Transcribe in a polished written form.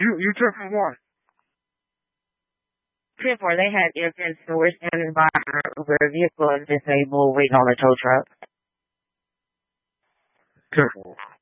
You took from what? 10-4, they had evidence, so we're standing by where vehicle is disabled, waiting on the tow truck. 10-4.